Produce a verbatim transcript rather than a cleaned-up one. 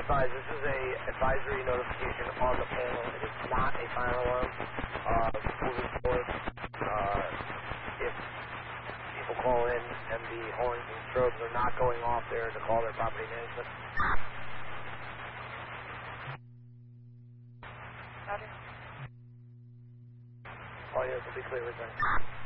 advised, this is a advisory notification on the panel. It is not a fire alarm. Uh, moving forward, uh, if people call in and the horns and strobes are not going off there to call their property management. Audio will be clear, return.